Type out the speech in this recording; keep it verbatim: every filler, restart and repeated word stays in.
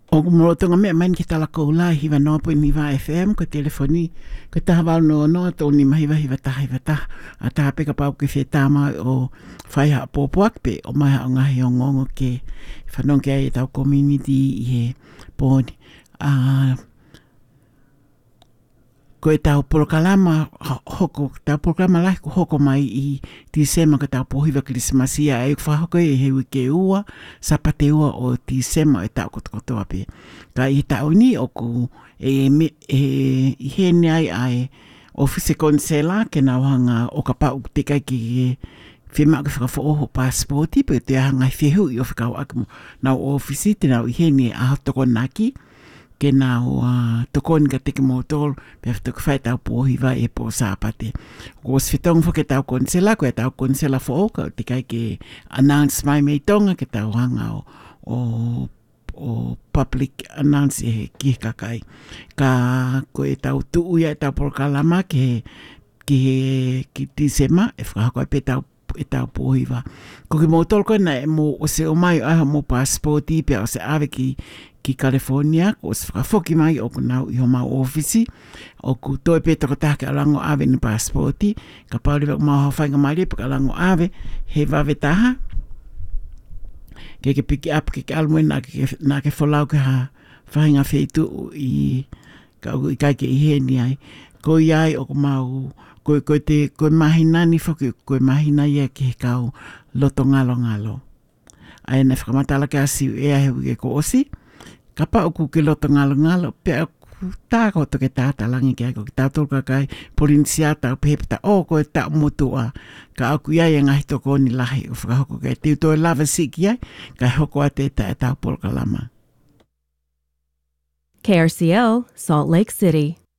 O morotonga mea main ki tala ko lai hiwa nopo ni va F M ko telefoni ko taha wau no no to ni mahiwa hiwa taha hiwa taha a taha peka pau ke whetama o whai ha pōpuak pe o mai ha o ngahi o ngongo ke whanong ke ai e tau community i he pōni a ko e tau porokalama hoko tau porokalama lai ko hoko mai i tisema ko tau pohiwa Krismasia e whahoko e hewi ke ua sapate ua o tisema e tau kotokotoa pe ka i tau ni o ku e, e, i hene ai ai office konsela ke na wahanga o ka pau te kai ki e whima ke whakawha oho passporti pe te ahanga i whihu i o whakau akamu na o office te nau i hene a hatoko naki ke nā o uh, tokoni ka teke mōtoro pe whatuku whai tau pōhiwa e pō sāpate. Ko os whitonga wha ke tau konsela, ko e tau konsela wha oka, te kai ke announce mai mei tonga ke tau hanga o, o, o public announce e he ki kakai. Ka ko e tau tuuia e tau porokalama ke ki he ki tisema e whakahako e pe tau e tau pōhiwa. Ko ki mōtoro koe na e mō o se o mai aha mō passporti pe o se ave ki ki California, ko se whakafoki mai o ku nau i ho mau ofisi, o ku toi pe toko take alango ave ni passporti, ka pauri wak mau hawhainga mai repa ka alango ave, he wawe taha, ke ke piki up ke ke almue nā ke, nā ke wholau ke ha whainga wheitu i, ka i kai ke i heni ai, ko i ai o ku mau, ko, ko te, ko mahina ni whoki, ko mahina ia ke he kau loto ngalo ngalo. Ai na whakamatala ke asiu ea hewi ke ko osi, ka pa oku ke loto ngalo ngalo, pe aku tā ko toke tāta langi ke ako, ki tātou kakai polinsiata o pehepita, o ko e tā motua, ka aku iai e ngahi toko ni lahi o whakahoko ke tiu toi lava siki ai, ka hoko a te tā e tā polokalama. K R C L, Salt Lake City.